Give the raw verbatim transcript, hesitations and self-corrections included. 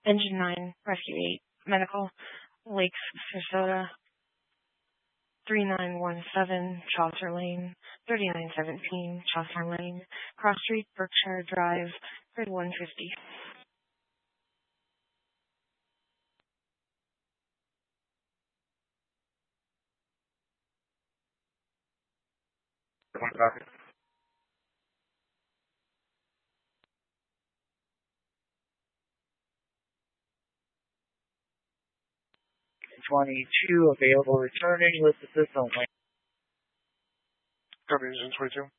Engine nine, Rescue eight, Medical, Lakes, Sarasota, three nine one seven, Chaucer Lane, thirty-nine seventeen, Chaucer Lane, Cross Street, Berkshire Drive, grid one fifty. twenty-two available returning with assist only. Copy, Engine twenty-two.